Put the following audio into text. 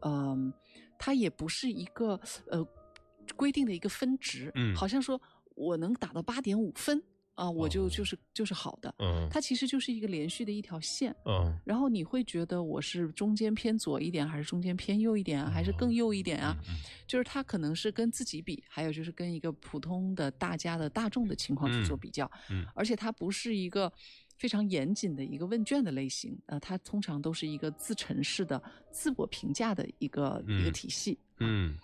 它也不是一个规定的一个分值，好像说我能打到8.5分啊，我就是好的，它其实就是一个连续的一条线，然后你会觉得我是中间偏左一点，还是中间偏右一点啊，还是更右一点啊？就是它可能是跟自己比，还有就是跟一个普通的大众的情况去做比较，而且它不是一个非常严谨的一个问卷的类型，它通常都是一个自陈式的自我评价的一个体系。